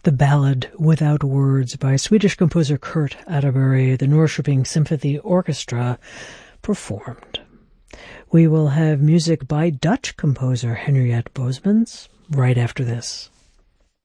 The Ballad Without Words by Swedish composer Kurt Atterbury, the Norrköping Symphony Orchestra performed. We will have music by Dutch composer Henriette Bosmans right after this.